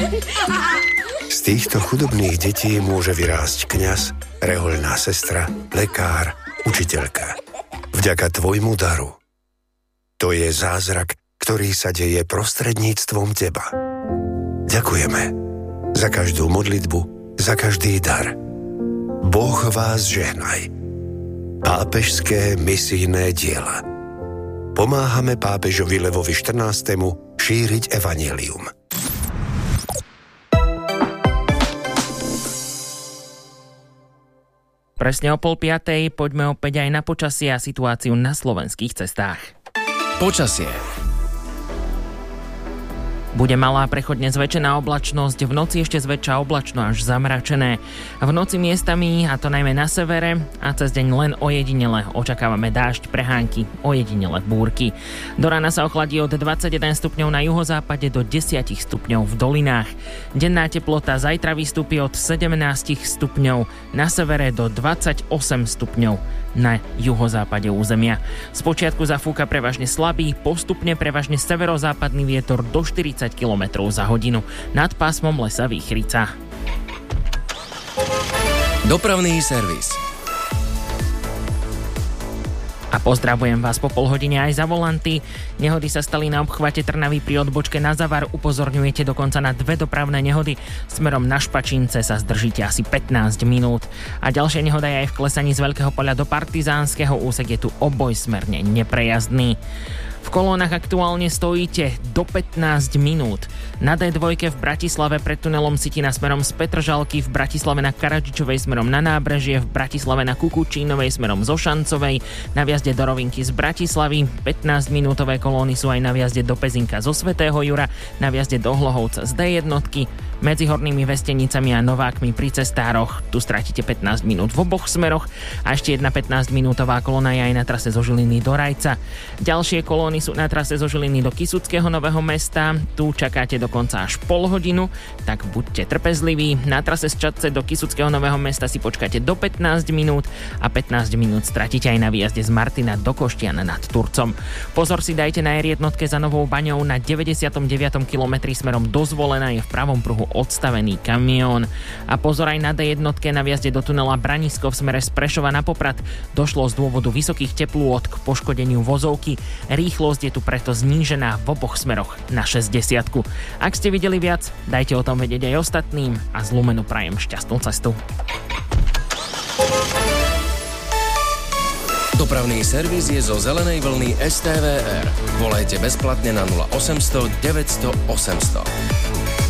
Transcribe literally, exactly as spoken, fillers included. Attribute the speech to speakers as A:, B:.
A: Z týchto chudobných detí môže vyrásť kňaz, rehoľná sestra, lekár, učiteľka. Vďaka tvojmu daru. To je zázrak, ktorý sa deje prostredníctvom teba. Ďakujeme za každú modlitbu, za každý dar. Boh vás žehnaj. Pápežské misijné diela. Pomáhame pápežovi Levovi štrnástemu šíriť evanjelium.
B: Presne o pol piatej poďme opäť aj na počasie a situáciu na slovenských cestách.
C: Počasie.
B: Bude malá prechodne zväčšená oblačnosť, v noci ešte zväčša oblačno až zamračené. V noci miestami, a to najmä na severe, a cez deň len ojedinele očakávame dážď, prehánky, ojedinele búrky. Do rána sa ochladí od dvadsaťjeden stupňov na juhozápade do desať stupňov v dolinách. Denná teplota zajtra vystúpi od sedemnásť stupňov na severe do dvadsaťosem stupňov na juhozápade územia. Spočiatku zafúka prevažne slabý, postupne prevažne severozápadný vietor do štyridsať kilometrov za hodinu. Nad pásmom lesa výchrica.
C: Dopravný servis.
B: A pozdravujem vás po pol hodine aj za volanty. Nehody sa stali na obchvate Trnavy pri odbočke na Zavar. Upozorňujete dokonca na dve dopravné nehody. Smerom na Špačince sa zdržíte asi pätnásť minút. A ďalšia nehoda je aj v klesaní z Veľkého Poľa do Partizánskeho. Úsek je tu obojsmerne neprejazdný. V kolónach aktuálne stojíte do pätnásť minút. Na dé dva v Bratislave pred tunelom Sitina smerom z Petržalky, v Bratislave na Karadžičovej smerom na Nábrežie, v Bratislave na Kukučínovej smerom zo Šancovej, na vjazde do Rovinky z Bratislavy, pätnásťminútové kolóny sú aj na vjazde do Pezinka zo Svätého Jura, na vjazde do Hlohovca z dé jednotky, medzi Hornými Vestenicami a Novákmi pri cestároch. Tu stratíte pätnásť minút v oboch smeroch a ešte jedna pätnásťminútová kolóna je aj na trase zo Žiliny do Rajca. Ďalšie kolóny sú na trase zo Žiliny do Kysuckého Nového Mesta. Tu čakáte dokonca až pol hodinu, tak buďte trpezliví. Na trase z Čadce do Kysuckého Nového Mesta si počkáte do pätnásť minút a pätnásť minút stratíte aj na výjazde z Martina do Koštiana nad Turcom. Pozor si dajte na er jednotke za Novou Baňou na deväťdesiatom deviatom kilometri smerom do Zvolena je v pravom pruhu odstavený kamión. A pozor aj na dé jednotke na vjazde do tunela Branisko v smere z Prešova na Poprad. Došlo z dôvodu vysokých teplôt k poškodeniu vozovky. Rýchlosť je tu preto znížená v oboch smeroch na šesťdesiatku. Ak ste videli viac, dajte o tom vedieť aj ostatným a z Lumenu prajem šťastnú cestu.
C: Dopravný servis je zo zelenej vlny es té vé er. Volajte bezplatne na nula osemsto deväťsto osemsto.